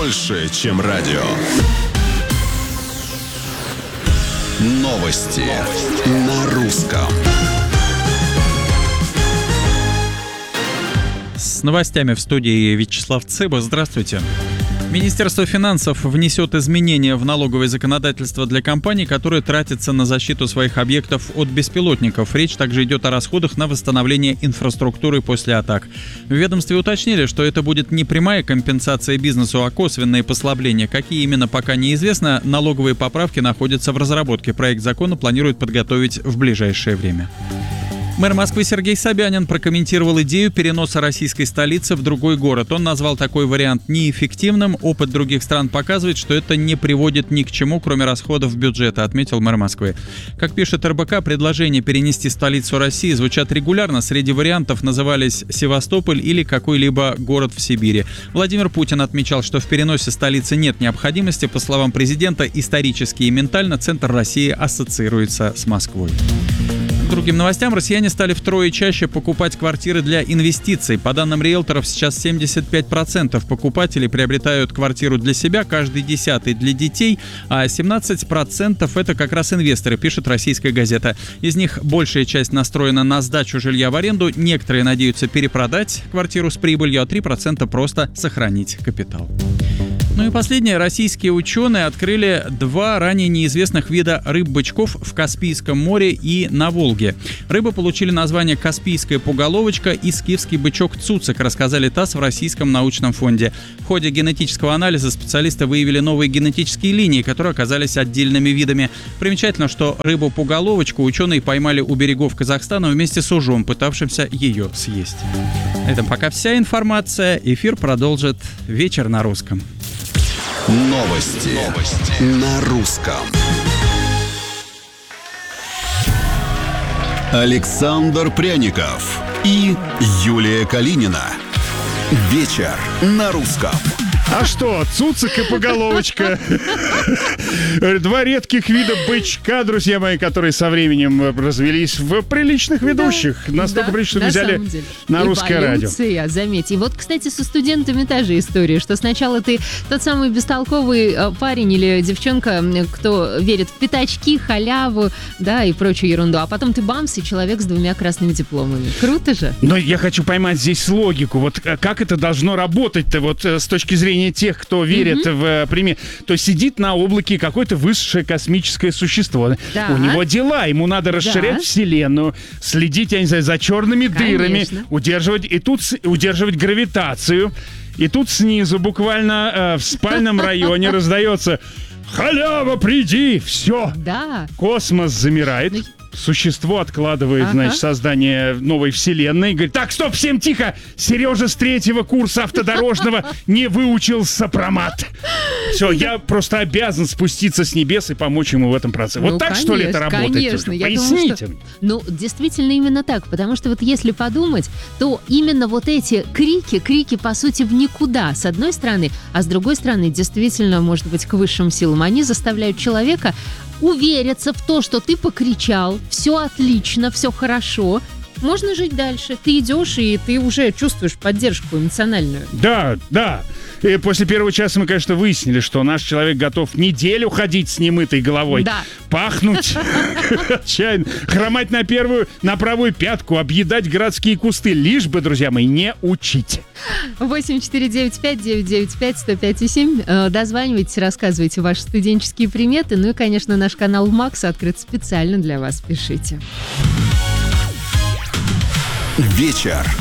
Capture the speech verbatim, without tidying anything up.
больше, чем радио. Новости на русском. С новостями в студии Вячеслав Цыба. Здравствуйте. Министерство финансов внесет изменения в налоговое законодательство для компаний, которые тратятся на защиту своих объектов от беспилотников. Речь также идет о расходах на восстановление инфраструктуры после атак. В ведомстве уточнили, что это будет не прямая компенсация бизнесу, а косвенные послабления. Какие именно, пока неизвестно. Налоговые поправки находятся в разработке. Проект закона планируют подготовить в ближайшее время. Мэр Москвы Сергей Собянин прокомментировал идею переноса российской столицы в другой город. Он назвал такой вариант неэффективным. Опыт других стран показывает, что это не приводит ни к чему, кроме расходов бюджета, отметил мэр Москвы. Как пишет эр бэ ка, предложения перенести столицу России звучат регулярно. Среди вариантов назывались Севастополь или какой-либо город в Сибири. Владимир Путин отмечал, что в переносе столицы нет необходимости. По словам президента, исторически и ментально центр России ассоциируется с Москвой. К другим новостям, россияне стали втрое чаще покупать квартиры для инвестиций. По данным риэлторов, сейчас семьдесят пять процентов покупателей приобретают квартиру для себя, каждый десятый для детей, а семнадцать процентов это как раз инвесторы, пишет «Российская газета». Из них большая часть настроена на сдачу жилья в аренду, некоторые надеются перепродать квартиру с прибылью, а три процента просто сохранить капитал. Ну и последнее. Российские ученые открыли два ранее неизвестных вида рыб-бычков в Каспийском море и на Волге. Рыбы получили название «Каспийская пуголовочка» и «Скифский бычок цуцик», рассказали ТАСС в Российском научном фонде. В ходе генетического анализа специалисты выявили новые генетические линии, которые оказались отдельными видами. Примечательно, что рыбу-пуголовочку ученые поймали у берегов Казахстана вместе с ужом, пытавшимся ее съесть. На этом пока вся информация. Эфир продолжит «Вечер на русском». Новости, Новости. на русском. Александр Пряников и Юлия Калинина. Вечер на русском. А что, цуцик и поголовочка. Два редких вида бычка, друзья мои, которые со временем развелись в приличных ведущих. Да, Настолько да, приличных взяли на русское радио. Эволюция, заметьте. И вот, кстати, со студентами та же история, что сначала ты тот самый бестолковый парень или девчонка, кто верит в пятачки, халяву, да, и прочую ерунду, а потом ты бамс, и человек с двумя красными дипломами. Круто же. Но я хочу поймать здесь логику. Вот как это должно работать-то вот с точки зрения тех, кто верит mm-hmm. в пример. То есть сидит на облаке какое-то высшее космическое существо. Да. У него дела, ему надо расширять да. Вселенную, следить, я не знаю, за черными Конечно. дырами, удерживать и тут удерживать гравитацию. И тут снизу, буквально э, в спальном районе, раздается: «Халява, приди!» Все. Да. Космос замирает. Ну... Существо откладывает, ага. значит, создание новой вселенной. Говорит: так, стоп, всем тихо! Сережа с третьего курса автодорожного не выучил сопромат. Все, я просто обязан спуститься с небес и помочь ему в этом процессе. Ну, вот так, конечно, что ли, это работает? Конечно, я Поясните. Думаю, что... Ну, действительно, именно так. Потому что вот если подумать, то именно вот эти крики, крики, по сути, в никуда, с одной стороны, а с другой стороны, действительно, может быть, к высшим силам, они заставляют человека увериться в то, что ты покричал, все отлично, все хорошо, можно жить дальше. Ты идешь, и ты уже чувствуешь поддержку эмоциональную. Да, да. И после первого часа мы, конечно, выяснили, что наш человек готов неделю ходить с немытой головой. Да. Пахнуть отчаянно, хромать на первую, на правую пятку, объедать городские кусты, лишь бы, друзья мои, не учить. восемь четыре девять пять девять девять пять сто пять и семь. Дозванивайтесь, рассказывайте ваши студенческие приметы. Ну и, конечно, наш канал Макс открыт специально для вас. Пишите. Вечер